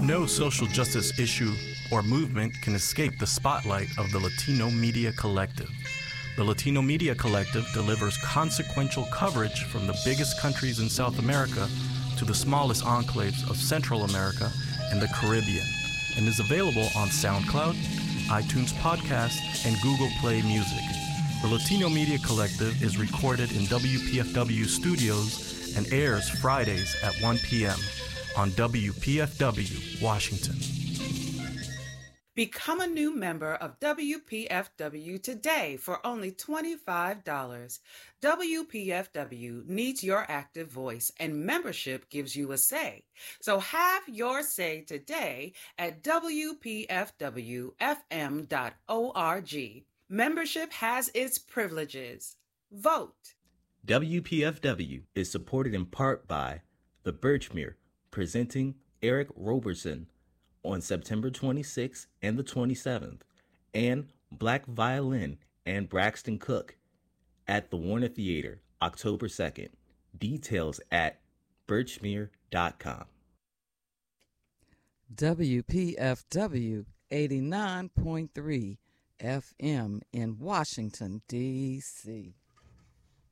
No social justice issue or movement can escape the spotlight of the Latino Media Collective. The Latino Media Collective delivers consequential coverage from the biggest countries in South America to the smallest enclaves of Central America and the Caribbean, and is available on SoundCloud, iTunes Podcasts, and Google Play Music. The Latino Media Collective is recorded in WPFW studios and airs Fridays at 1 p.m. on WPFW, Washington. Become a new member of WPFW today for only $25. WPFW needs your active voice, and membership gives you a say. So have your say today at WPFWFM.org. Membership has its privileges. Vote. WPFW is supported in part by the Birchmere, presenting Eric Roberson on September 26th and the 27th, and Black Violin and Braxton Cook at the Warner Theater, October 2nd. Details at birchmere.com. WPFW 89.3 FM in Washington, D.C.